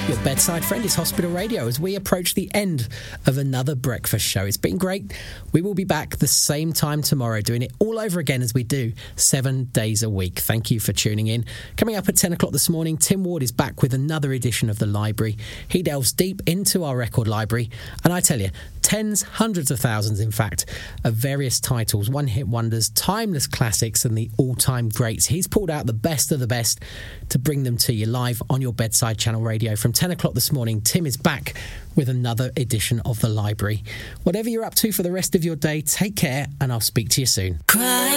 Your bedside friend is Hospital Radio as we approach the end of another breakfast show. It's been great. We will be back the same time tomorrow doing it all over again as we do 7 days a week. Thank you for tuning in. Coming up at 10 o'clock this morning, Tim Ward is back with another edition of The Library. He delves deep into our record library and I tell you, tens, hundreds of thousands in fact, of various titles, one-hit wonders, timeless classics and the all-time greats. He's pulled out the best of the best to bring them to you live on your bedside channel radio. From 10 o'clock this morning, Tim is back with another edition of The Library. Whatever you're up to for the rest of your day, take care and I'll speak to you soon.